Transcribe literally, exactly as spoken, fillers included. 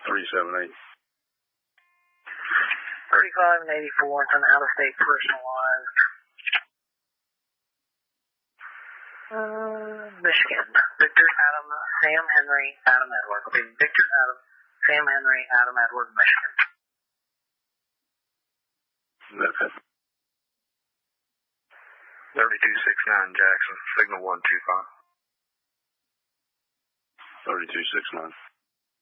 three seven eight. thirty-five and eighty-four, it's an out-of-state personal line. Uh, Michigan. Victor, Adam, Sam, Henry, Adam, Edward. Okay, Victor, Adam, Sam, Henry, Adam, Edward, Michigan. That's it. thirty-two sixty-nine Jackson, signal one two five. thirty-two sixty-nine.